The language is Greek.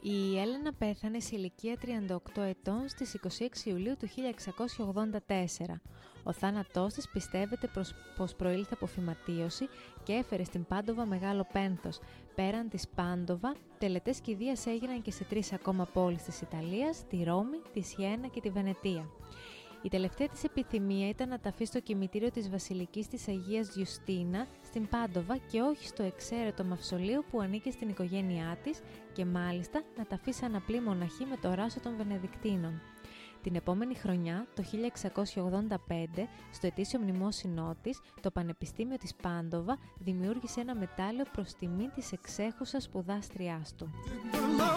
Η Έλενα πέθανε σε ηλικία 38 ετών στις 26 Ιουλίου του 1684. Ο θάνατός της πιστεύεται πως προήλθε από φυματίωση και έφερε στην Πάντοβα μεγάλο πένθος. Πέραν της Πάντοβα, τελετές κηδείας έγιναν και σε 3 ακόμα πόλεις της Ιταλίας, τη Ρώμη, τη Σιένα και τη Βενετία. Η τελευταία της επιθυμία ήταν να ταφεί στο κημητήριο της Βασιλικής της Αγίας Γιουστίνα στην Πάντοβα και όχι στο εξαίρετο μαυσολείο που ανήκε στην οικογένειά της και μάλιστα να ταφεί σαν απλή μοναχή με το ράσο των Βενεδικτίνων. Την επόμενη χρονιά, το 1685, στο ετήσιο μνημόσυνό της, το Πανεπιστήμιο της Πάντοβα δημιούργησε ένα μετάλλιο προς τιμή της εξέχουσας σπουδάστριάς του.